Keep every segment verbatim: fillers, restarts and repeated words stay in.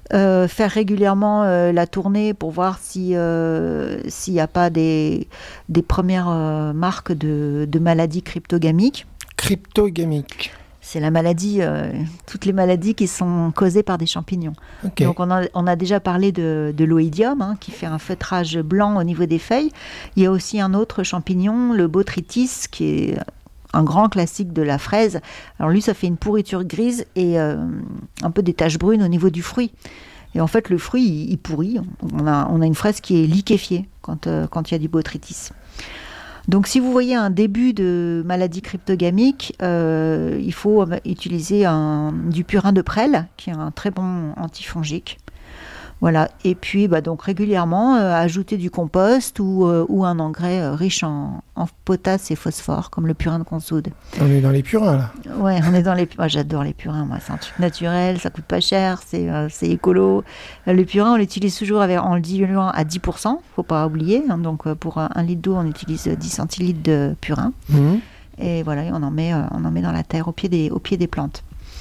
Euh, faire régulièrement euh, la tournée pour voir si, euh, s'il n'y a pas des, des premières euh, marques de, de maladies cryptogamiques. Cryptogamiques. C'est la maladie, euh, toutes les maladies qui sont causées par des champignons. Okay. Donc on a, on a déjà parlé de, de l'oïdium, hein, qui fait un feutrage blanc au niveau des feuilles. Il y a aussi un autre champignon, le botrytis, qui est un grand classique de la fraise. Alors lui, ça fait une pourriture grise et euh, un peu des taches brunes au niveau du fruit. Et en fait, le fruit, il, il pourrit. On a, on a une fraise qui est liquéfiée quand, euh, quand il y a du botrytis. Donc, si vous voyez un début de maladie cryptogamique, euh, il faut utiliser un, du purin de prêle, qui est un très bon antifongique. Voilà. Et puis, bah, donc, régulièrement, euh, ajouter du compost ou, euh, ou un engrais euh, riche en, en potasse et phosphore, comme le purin de consoude. On est dans les purins, là. Ouais, on est dans les... Moi, j'adore les purins, moi. C'est un truc naturel, ça coûte pas cher, c'est, euh, c'est écolo. Le purin, on l'utilise toujours avec, en le diluant à dix pour cent, faut pas oublier. Hein. Donc, euh, pour un, un litre d'eau, on utilise dix centilitres de purin. Mmh. Et voilà, on en met, euh, on en met dans la terre, au pied des, au pied des plantes.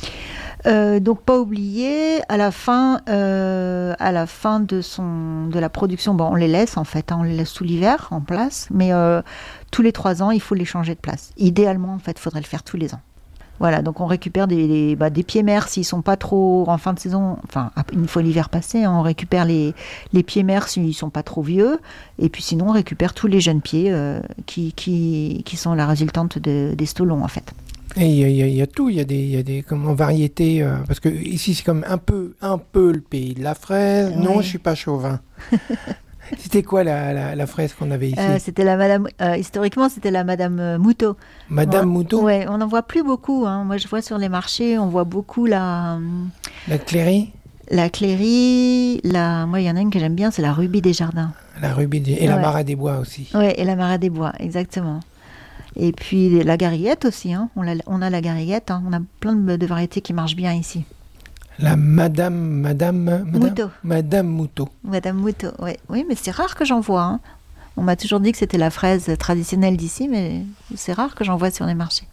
Euh, donc pas oublier, à la fin, euh, à la fin de, son, de la production, bon, on les laisse en fait, hein, on les laisse tout l'hiver en place, mais euh, tous les trois ans, il faut les changer de place. Idéalement, en fait, il faudrait le faire tous les ans. Voilà, donc on récupère des, des, bah, des pieds mères s'ils sont pas trop en fin de saison, enfin une fois l'hiver passé, hein, on récupère les, les pieds mères s'ils sont pas trop vieux, et puis sinon on récupère tous les jeunes pieds euh, qui, qui, qui sont la résultante de, des stolons en fait. Et il y, y, y a tout, il y a des, y a des comment, variétés, euh, parce que ici c'est comme un peu, un peu le pays de la fraise. Oui. Non, je suis pas chauvin. C'était quoi la, la, la fraise qu'on avait ici? euh, C'était la Madame, euh, historiquement c'était la Madame Moutot. Madame ouais, Moutot. Ouais, on n'en voit plus beaucoup. Hein. Moi je vois sur les marchés, on voit beaucoup la. La Cléry. La Cléry, la. Moi il y en a une que j'aime bien, c'est la Rubis des Jardins. La Rubis des... et ouais. La Marat des Bois aussi. Oui, et la Marat des Bois, exactement. Et puis la gariguette aussi, hein. on, a, on a la gariguette, hein. On a plein de, de variétés qui marchent bien ici. La Madame, Madame, Madame Moutot. Madame Moutot. Madame Moutot, ouais. Oui, mais c'est rare que j'en vois. Hein. On m'a toujours dit que c'était la fraise traditionnelle d'ici, mais c'est rare que j'en vois sur les marchés.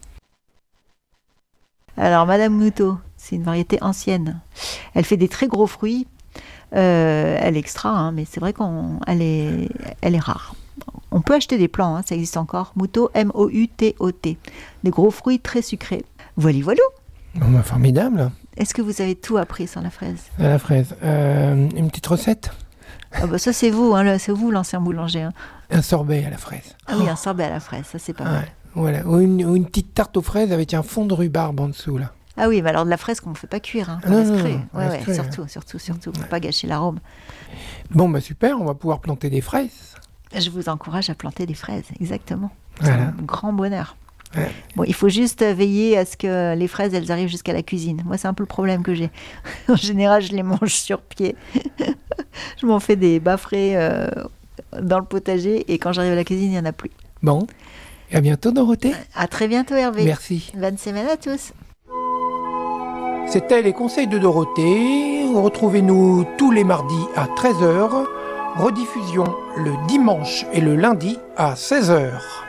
Alors Madame Moutot, c'est une variété ancienne. Elle fait des très gros fruits. Euh, elle est extra, hein, mais c'est vrai qu'elle est, elle est rare. On peut acheter des plants, hein, ça existe encore. Moutot, M O U T O T. Des gros fruits très sucrés. Voilà, voilà. Bon, bah, formidable. Est-ce que vous avez tout appris sur la fraise? À la fraise. Euh, une petite recette? Ah bah ça, c'est vous, hein, c'est vous l'ancien boulanger. Hein. Un sorbet à la fraise. Ah oui, un sorbet à la fraise, ça c'est pas mal. Ouais, voilà. Ou une, ou une petite tarte aux fraises avec un fond de rhubarbe en dessous, là. Ah oui, mais alors de la fraise qu'on ne fait pas cuire, hein, ah non, non, crue. Non, ouais, ouais, crue, surtout, hein. surtout, surtout, pour ne pas gâcher l'arôme. Bon, bah super, on va pouvoir planter des fraises. Je vous encourage à planter des fraises, exactement. C'est voilà. un grand bonheur. Ouais. Bon, il faut juste veiller à ce que les fraises, elles arrivent jusqu'à la cuisine. Moi, c'est un peu le problème que j'ai. En général, je les mange sur pied. Je m'en fais des bafferets euh, dans le potager et quand j'arrive à la cuisine, il n'y en a plus. Bon, et à bientôt Dorothée. À très bientôt Hervé. Merci. Bonne semaine à tous. C'était les conseils de Dorothée. Retrouvez-nous tous les mardis à treize heures. Rediffusion le dimanche et le lundi à seize heures.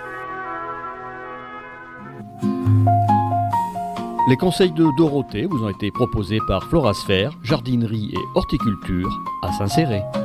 Les conseils de Dorothée vous ont été proposés par Florasphère, jardinerie et horticulture à Saint-Céré.